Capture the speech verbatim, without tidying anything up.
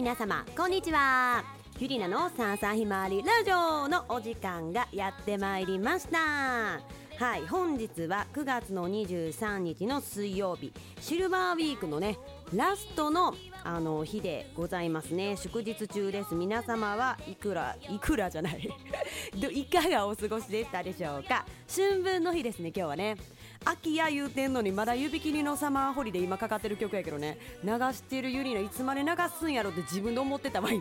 皆様こんにちは。ゆりなのささひまわりラジオのお時間がやってまいりました。はい、本日はくがつのにじゅうさんにちの水曜日、シルバーウィークのねラストのあの日でございますね。祝日中です。皆様はいくらいくらじゃないどいかがお過ごしでしたでしょうか。春分の日ですね。今日はね秋や言うてんのにまだ指切りのサマーホリで今かかってる曲やけどね、流してるゆりのいつまで流すんやろって自分で思ってたわ今